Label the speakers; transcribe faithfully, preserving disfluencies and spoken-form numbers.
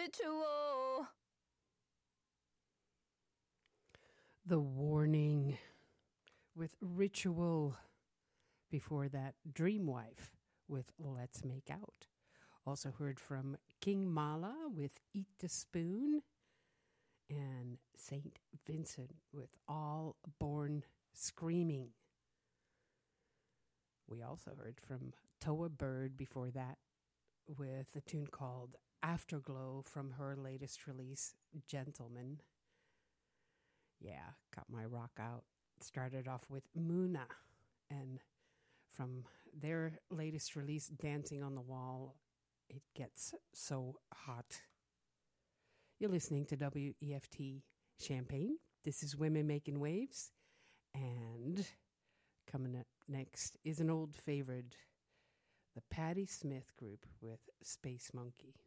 Speaker 1: Ritual.
Speaker 2: The Warning with Ritual. Before that, Dreamwife with Let's Make Out. Also heard from King Mala with Eat the Spoon. And Saint Vincent with All Born Screaming. We also heard from Toa Bird before that with a tune called Afterglow from her latest release, Gentleman. Yeah, got my rock out. Started off with Muna, and from their latest release, Dancing on the Wall, it gets so hot. You're listening to W E F T Champaign. This is Women Making Waves, and coming up next is an old favorite, the Patti Smith Group with Space Monkey.